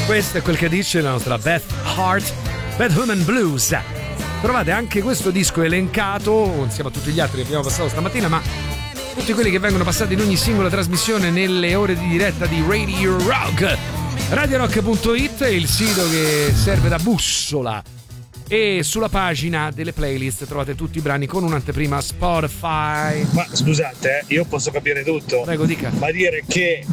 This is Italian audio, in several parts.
Questo è quel che dice la nostra Beth Hart, Bad Human Blues. Trovate anche questo disco elencato insieme a tutti gli altri che abbiamo passato stamattina, ma tutti quelli che vengono passati in ogni singola trasmissione nelle ore di diretta di Radio Rock. RadioRock.it è il sito che serve da bussola, e sulla pagina delle playlist trovate tutti i brani con un'anteprima Spotify. Ma scusate, io posso capire tutto. Prego, dica. Ma dire che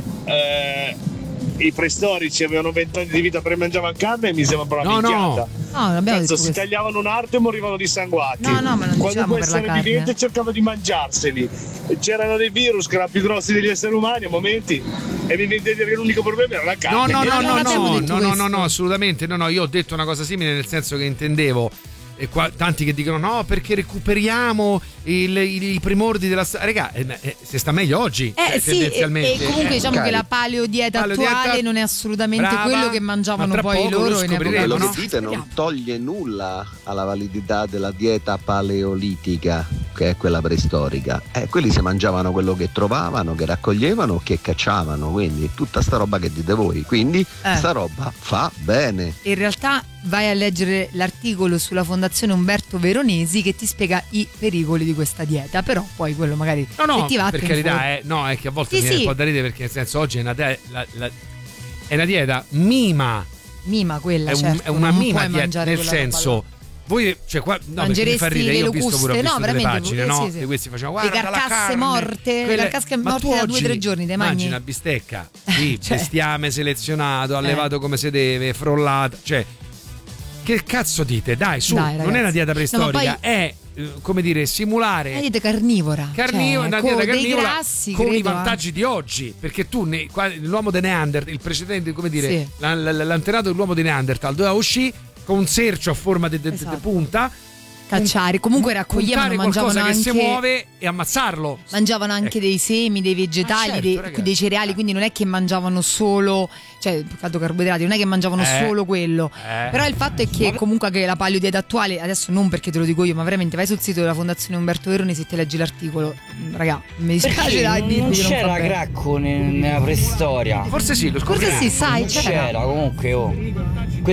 i preistorici avevano 20 anni di vita per mangiavano carne mi sembra proprio una minchiata. No, non abbiamo Cazzo, detto si questo. tagliavano un arto e morivano dissanguati. No, ma non quando diciamo per la essere carne. vivente cercava di mangiarseli. C'erano dei virus che erano più grossi degli esseri umani a momenti, e mi venite a dire che l'unico problema era la carne. No, assolutamente no, io ho detto una cosa simile, nel senso che intendevo, e qua tanti che dicono no perché recuperiamo i primordi della storia. Regà, si sta meglio oggi, sì, tendenzialmente. e comunque diciamo che la paleodieta attuale non è assolutamente quello che mangiavano poi loro in epoca. Quello che dite non toglie nulla alla validità della dieta paleolitica, che è quella preistorica. Quelli si mangiavano quello che trovavano, che raccoglievano, che cacciavano, quindi tutta sta roba che dite voi, quindi sta roba fa bene. In realtà vai a leggere l'articolo sulla Fondazione Umberto Veronesi che ti spiega i pericoli di questa dieta, però poi quello magari se ti va, per carità, è che a volte viene un po' da ridere, perché nel senso oggi è una dieta mima quella, è una mima dieta, nel senso voi, cioè qua, no, perché mi fa ridere, io ho visto pure delle pagine, no? Sì. E questi facevano le carcasse morte, le carcasse morte da 2 o 3 giorni, te mangi una bistecca, sì, cioè. bestiame selezionato, allevato come si deve, frollato, cioè che cazzo dite? Dai, su, non è una dieta preistorica, è come dire, simulare una dieta carnivora, una dieta carnivora grassi, con i vantaggi di oggi, perché tu l'uomo di Neanderthal, il precedente, come dire, l'antenato dell'uomo di Neanderthal doveva uscire con un sercio a forma di punta, cacciare, comunque raccoglievano, mangiavano qualcosa anche, che si muove e ammazzarlo. Mangiavano anche dei semi, dei vegetali, dei cereali, quindi non è che mangiavano solo, cioè caldo carboidrati, non è che mangiavano solo quello. Però il fatto è che comunque che la paleodieta attuale, adesso non perché te lo dico io, ma veramente vai sul sito della Fondazione Umberto Veronesi e ti leggi l'articolo. Raga, mi dispiace non c'era Cracco nella preistoria. Forse sì, lo scopriremo. Forse sì, sai, c'era comunque